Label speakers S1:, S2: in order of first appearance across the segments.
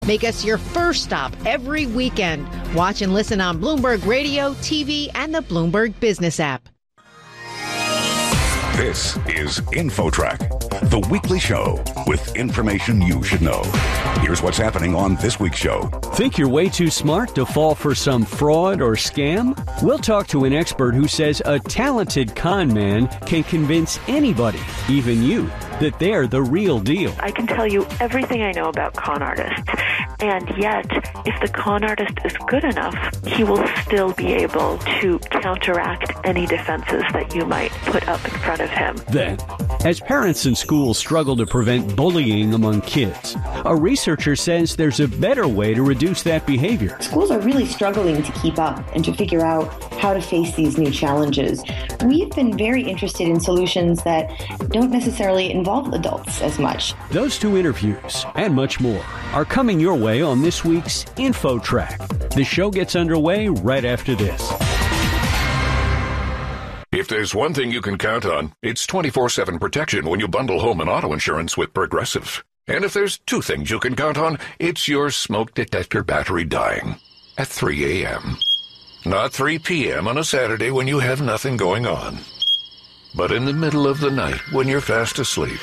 S1: Make us your first stop every weekend. Watch and listen on Bloomberg Radio, TV, and the Bloomberg Business app.
S2: This is InfoTrack, the weekly show with information you should know. Here's what's happening on this week's show.
S3: Think you're way too smart to fall for some fraud or scam? We'll talk to an expert who says a talented con man can convince anybody, even you, that they're the real deal.
S4: I can tell you everything I know about con artists. And yet, if the con artist is good enough, he will still be able to counteract any defenses that you might put up in front of him.
S3: Then, as parents and schools struggle to prevent bullying among kids, a researcher says there's a better way to reduce that behavior.
S5: Schools are really struggling to keep up and to figure out how to face these new challenges. We've been very interested in solutions that don't necessarily involve adults as much.
S3: Those two interviews and much more are coming your way on this week's InfoTrack. The show gets underway right after this.
S2: If there's one thing you can count on, it's 24/7 protection when you bundle home and auto insurance with Progressive. And if there's two things you can count on, it's your smoke detector battery dying at 3 a.m. Not 3 p.m. on a Saturday when you have nothing going on, but in the middle of the night when you're fast asleep.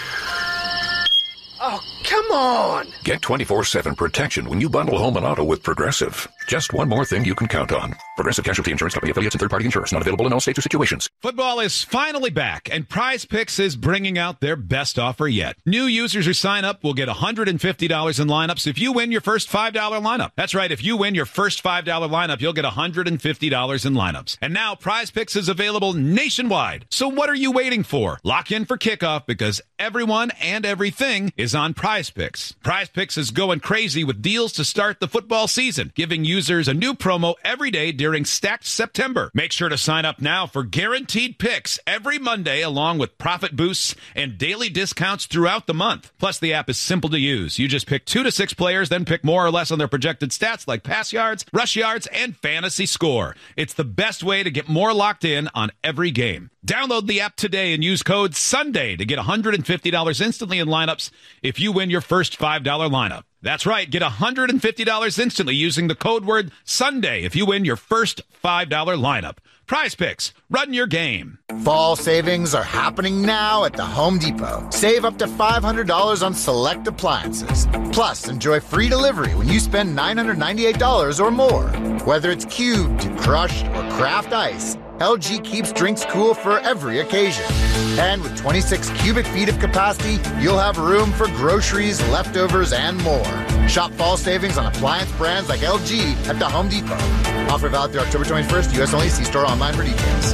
S6: Oh, come on!
S2: Get 24/7 protection when you bundle home and auto with Progressive. Just one more thing you can count on. Progressive Casualty Insurance Company affiliates and third-party insurers. Not available in all states or situations.
S7: Football is finally back, and Prize Picks is bringing out their best offer yet. New users who sign up will get $150 in lineups if you win your first $5 lineup. That's right. If you win your first $5 lineup, you'll get $150 in lineups. And now Prize Picks is available nationwide. So what are you waiting for? Lock in for kickoff because everyone and everything is on Prize Picks. Prize Picks is going crazy with deals to start the football season, giving users a new promo every day during Stacked September. Make sure to sign up now for guaranteed picks every Monday, along with profit boosts and daily discounts throughout the month. Plus, the app is simple to use. You just pick 2 to 6 players, then pick more or less on their projected stats like pass yards, rush yards, and fantasy score. It's the best way to get more locked in on every game. Download the app today and use code SUNDAY to get $150 instantly in lineups if you win your first $5 lineup. That's right. Get $150 instantly using the code word SUNDAY if you win your first $5 lineup. Prize Picks. Run your game.
S8: Fall savings are happening now at the Home Depot. Save up to $500 on select appliances. Plus, enjoy free delivery when you spend $998 or more. Whether it's cubed, crushed, or craft ice, LG keeps drinks cool for every occasion. And with 26 cubic feet of capacity, you'll have room for groceries, leftovers, and more. Shop fall savings on appliance brands like LG at the Home Depot. Offer valid through October 21st, U.S. only. See store online for details.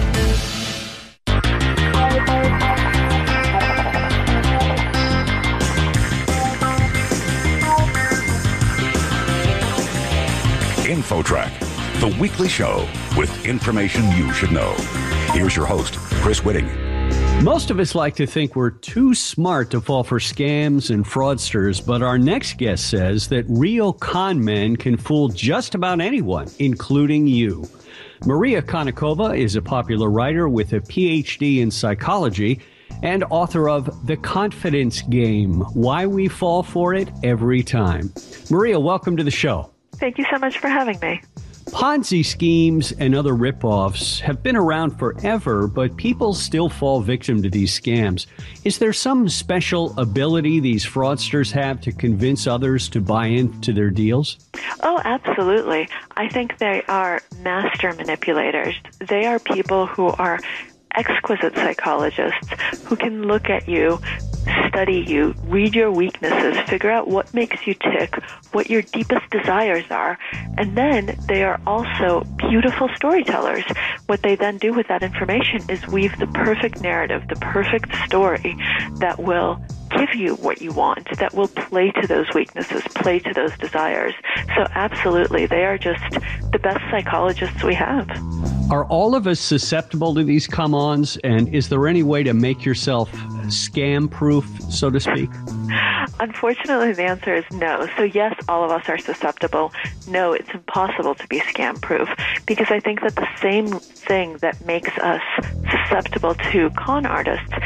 S2: InfoTrack, the weekly show with information you should know. Here's your host, Chris Whitting.
S3: Most of us like to think we're too smart to fall for scams and fraudsters, but our next guest says that real con men can fool just about anyone, including you. Maria Konnikova is a popular writer with a PhD in psychology and author of The Confidence Game, Why We Fall for It Every Time. Maria, welcome to the show.
S4: Thank you so much for having me.
S3: Ponzi schemes and other ripoffs have been around forever, but people still fall victim to these scams. Is there some special ability these fraudsters have to convince others to buy into their deals?
S4: Oh, absolutely. I think they are master manipulators. They are people who are exquisite psychologists who can look at you, study you, read your weaknesses, figure out what makes you tick, what your deepest desires are, and then they are also beautiful storytellers. What they then do with that information is weave the perfect narrative, the perfect story that will give you what you want, that will play to those weaknesses, play to those desires. So absolutely, they are just the best psychologists we have.
S3: Are all of us susceptible to these come-ons, and is there any way to make yourself scam-proof, so to speak?
S4: Unfortunately, the answer is no. So yes, all of us are susceptible. No, it's impossible to be scam-proof, because I think that the same thing that makes us susceptible to con artists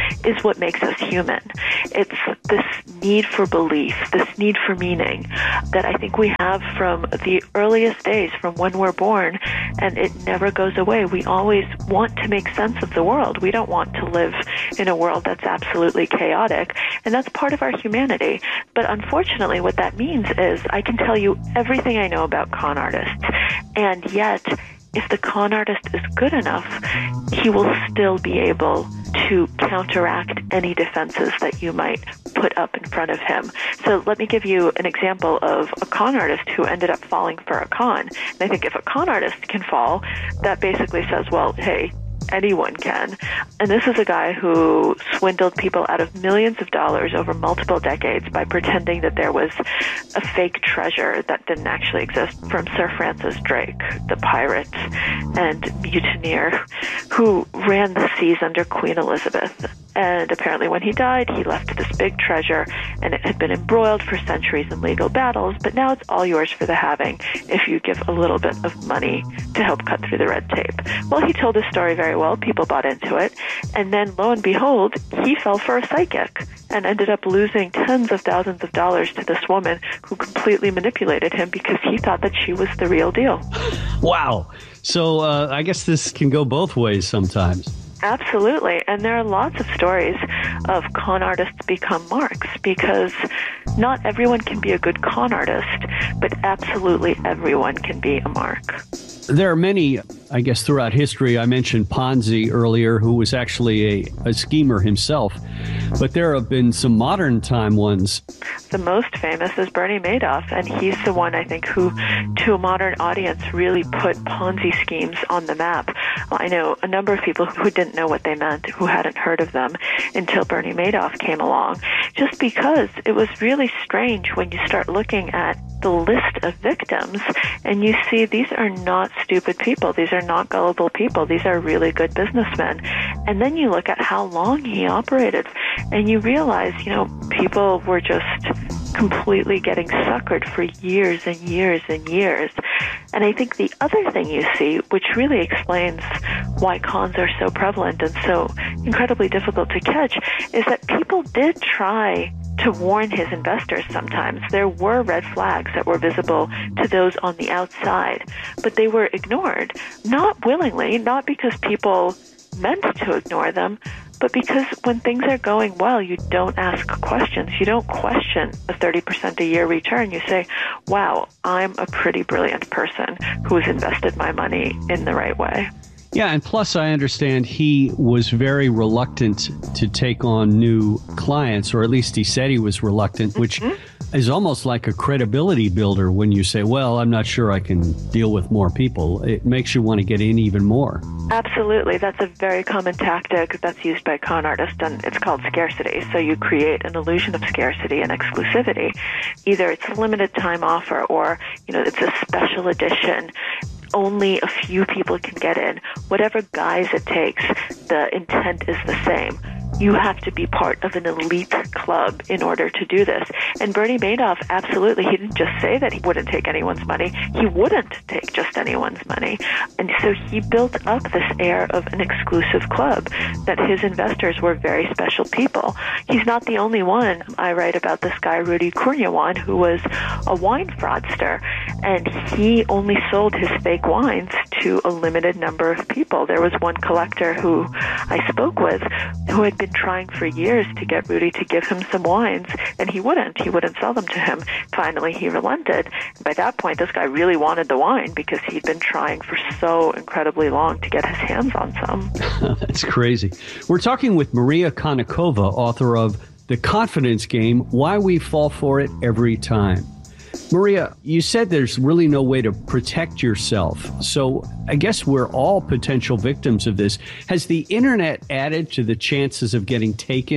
S4: is what makes us human. It's this need for belief, this need for meaning that I think we have from the earliest days, from when we're born, and it never goes away. We always want to make sense of the world. We don't want to live in a world that's absolutely chaotic, and that's part of our humanity. But unfortunately, what that means is I can tell you everything I know about con artists, and yet if the con artist is good enough, he will still be able to counteract any defenses that you might put up in front of him. So let me give you an example of a con artist who ended up falling for a con. And I think if a con artist can fall, that basically says, well, hey, anyone can. And this is a guy who swindled people out of millions of dollars over multiple decades by pretending that there was a fake treasure that didn't actually exist, from Sir Francis Drake, the pirate and mutineer who ran the seas under Queen Elizabeth. And apparently when he died, he left this big treasure, and it had been embroiled for centuries in legal battles, but now it's all yours for the having if you give a little bit of money to help cut through the red tape. Well, he told his story very well. People bought into it. And then, lo and behold, he fell for a psychic and ended up losing tens of thousands of dollars to this woman who completely manipulated him because he thought that she was the real deal.
S3: Wow. So I guess this can go both ways sometimes.
S4: Absolutely. And there are lots of stories of con artists become marks, because not everyone can be a good con artist, but absolutely everyone can be a mark.
S3: There are many, I guess, throughout history. I mentioned Ponzi earlier, who was actually a schemer himself. But there have been some modern time ones.
S4: The most famous is Bernie Madoff, and he's the one, I think, who, to a modern audience, really put Ponzi schemes on the map. I know a number of people who didn't know what they meant, who hadn't heard of them until Bernie Madoff came along, just because it was really strange when you start looking at the list of victims and you see these are not stupid people. These are not gullible people. These are really good businessmen. And then you look at how long he operated and you realize, people were just completely getting suckered for years and years and years. And I think the other thing you see, which really explains why cons are so prevalent and so incredibly difficult to catch, is that people did try to warn his investors sometimes. There were red flags that were visible to those on the outside, but they were ignored, not willingly, not because people meant to ignore them, but because when things are going well, you don't ask questions. You don't question a 30% a year return. You say, wow, I'm a pretty brilliant person who has invested my money in the right way.
S3: Yeah, and plus I understand he was very reluctant to take on new clients, or at least he said he was reluctant, which is almost like a credibility builder when you say, well, I'm not sure I can deal with more people. It makes you want to get in even more.
S4: Absolutely. That's a very common tactic that's used by con artists, and it's called scarcity. So you create an illusion of scarcity and exclusivity. Either it's a limited time offer or, it's a special edition. Only a few people can get in. Whatever guise it takes, the intent is the same. You have to be part of an elite club in order to do this. And Bernie Madoff, absolutely, he didn't just say that he wouldn't take anyone's money. He wouldn't take just anyone's money. And so he built up this air of an exclusive club, that his investors were very special people. He's not the only one. I write about this guy, Rudy Kurniawan, who was a wine fraudster, and he only sold his fake wines to a limited number of people. There was one collector who I spoke with who had been trying for years to get Rudy to give him some wines, and he wouldn't sell them to him. Finally, he relented. By that point, this guy really wanted the wine because he'd been trying for so incredibly long to get his hands on some.
S3: That's crazy. We're talking with Maria Konnikova, author of The Confidence Game, Why We Fall For It Every Time. Maria, you said there's really no way to protect yourself. So I guess we're all potential victims of this. Has the internet added to the chances of getting taken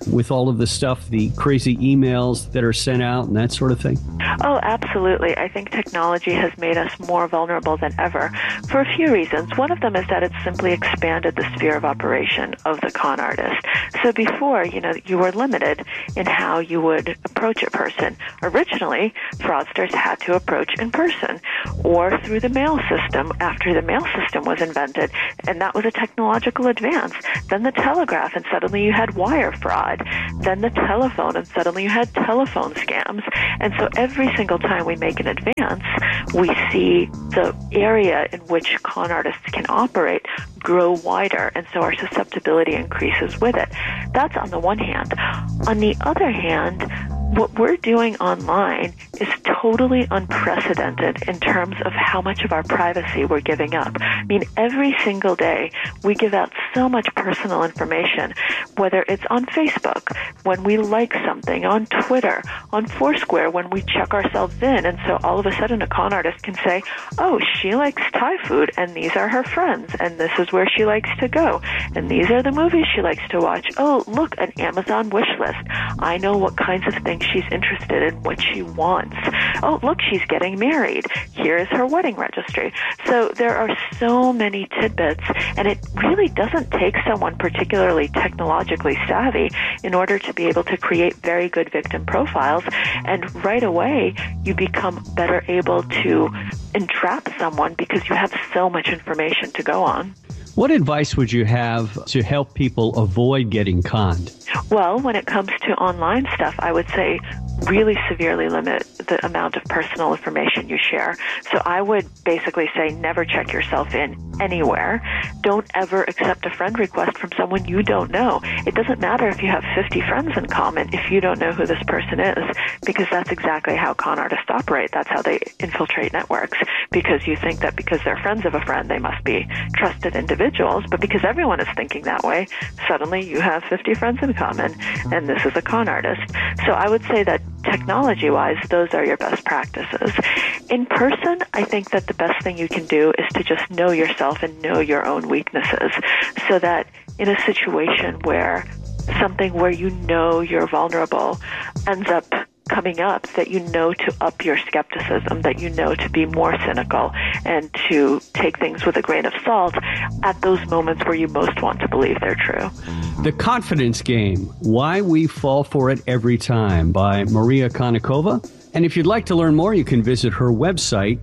S3: with all of the stuff, the crazy emails that are sent out and that sort of thing?
S4: Oh, absolutely. I think technology has made us more vulnerable than ever for a few reasons. One of them is that it's simply expanded the sphere of operation of the con artist. So before, you were limited in how you would approach a person. Originally, fraudsters had to approach in person or through the mail system after the mail system was invented, and that was a technological advance. Then the telegraph, and suddenly you had wire fraud. Then the telephone, and suddenly you had telephone scams. And so every single time we make an advance, we see the area in which con artists can operate grow wider, and so our susceptibility increases with it. That's on the one hand. On the other hand, what we're doing online is totally unprecedented in terms of how much of our privacy we're giving up. I mean, every single day we give out so much personal information, whether it's on Facebook, when we like something, on Twitter, on Foursquare, when we check ourselves in. And so all of a sudden a con artist can say, oh, she likes Thai food, and these are her friends, and this is where she likes to go, and these are the movies she likes to watch. Oh, look, an Amazon wish list. I know what kinds of things she's interested in, what she wants. Oh, look, she's getting married. Here is her wedding registry. So there are so many tidbits, and it really doesn't take someone particularly technologically savvy in order to be able to create very good victim profiles, and right away you become better able to entrap someone because you have so much information to go on.
S3: What advice would you have to help people avoid getting conned?
S4: Well, when it comes to online stuff, I would say really severely limit the amount of personal information you share. So I would basically say never check yourself in anywhere. Don't ever accept a friend request from someone you don't know. It doesn't matter if you have 50 friends in common if you don't know who this person is, because that's exactly how con artists operate. That's how they infiltrate networks, because you think that because they're friends of a friend, they must be trusted individuals. But because everyone is thinking that way, suddenly you have 50 friends in common, and this is a con artist. So I would say that technology-wise, those are your best practices. In person, I think that the best thing you can do is to just know yourself and know your own weaknesses, so that in a situation where something where you know you're vulnerable ends up coming up, that you know to up your skepticism, that you know to be more cynical and to take things with a grain of salt at those moments where you most want to believe they're true.
S3: The Confidence Game, Why We Fall For It Every Time by Maria Konnikova. And if you'd like to learn more, you can visit her website,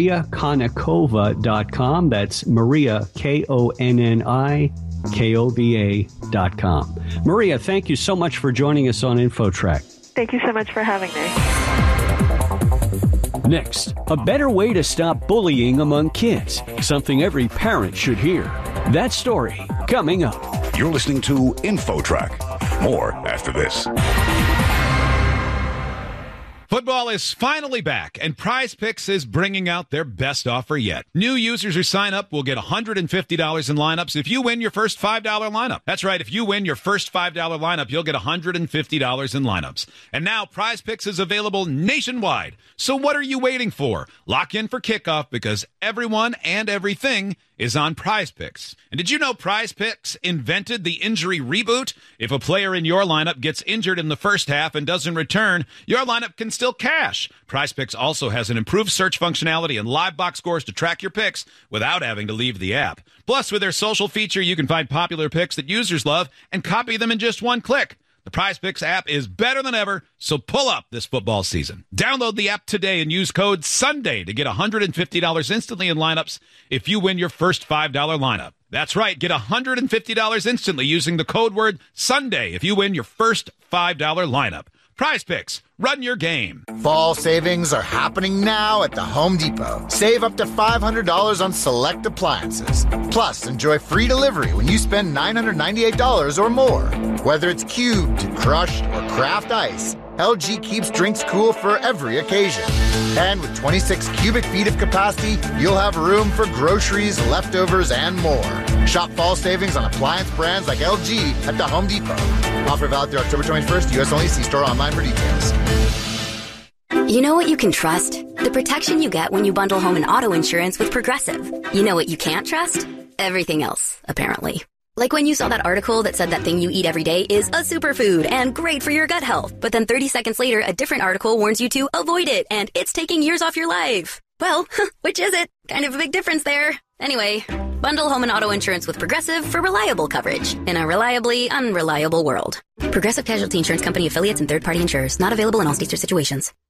S3: mariakonnikova.com. That's Maria, KONNIKOVA.com. Maria, thank you so much for joining us on InfoTrack.
S4: Thank you so much for having me.
S3: Next, a better way to stop bullying among kids. Something every parent should hear. That story coming up.
S2: You're listening to InfoTrack. More after this.
S7: Football is finally back, and Prize Picks is bringing out their best offer yet. New users who sign up will get $150 in lineups if you win your first $5 lineup. That's right, if you win your first $5 lineup, you'll get $150 in lineups. And now Prize Picks is available nationwide. So what are you waiting for? Lock in for kickoff, because everyone and everything is on Prize Picks. And did you know Prize Picks invented the injury reboot? If a player in your lineup gets injured in the first half and doesn't return, your lineup can still cash. Prize Picks also has an improved search functionality and live box scores to track your picks without having to leave the app. Plus, with their social feature, you can find popular picks that users love and copy them in just one click. The Prize Picks app is better than ever, so pull up this football season. Download the app today and use code SUNDAY to get $150 instantly in lineups if you win your first $5 lineup. That's right, get $150 instantly using the code word SUNDAY if you win your first $5 lineup. Prize Picks, run your game.
S8: Fall savings are happening now at the Home Depot. Save up to $500 on select appliances. Plus, enjoy free delivery when you spend $998 or more. Whether it's cubed, crushed, or craft ice, LG keeps drinks cool for every occasion. And with 26 cubic feet of capacity, you'll have room for groceries, leftovers, and more. Shop fall savings on appliance brands like LG at the Home Depot. Offer valid through October 21st. U.S. only. See store online for details.
S9: You know what you can trust? The protection you get when you bundle home and auto insurance with Progressive. You know what you can't trust? Everything else, apparently. Like when you saw that article that said that thing you eat every day is a superfood and great for your gut health. But then 30 seconds later, a different article warns you to avoid it and it's taking years off your life. Well, which is it? Kind of a big difference there. Anyway, bundle home and auto insurance with Progressive for reliable coverage in a reliably unreliable world. Progressive Casualty Insurance Company affiliates and third-party insurers. Not available in all states or situations.